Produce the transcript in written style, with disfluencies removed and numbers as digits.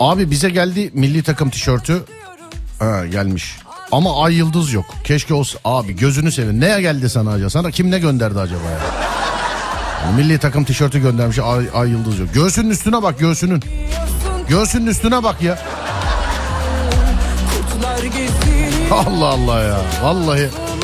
Abi bize geldi milli takım tişörtü. Ha, gelmiş. Ama ay yıldız yok. Keşke olsa. Abi gözünü seveyim. Neye geldi sana acaba? Sana kim ne gönderdi acaba ya? Yani milli takım tişörtü göndermiş. Ay yıldız yok. Göğsünün üstüne bak, göğsünün. Göğsünün üstüne bak ya. Allah Allah ya. Vallahi.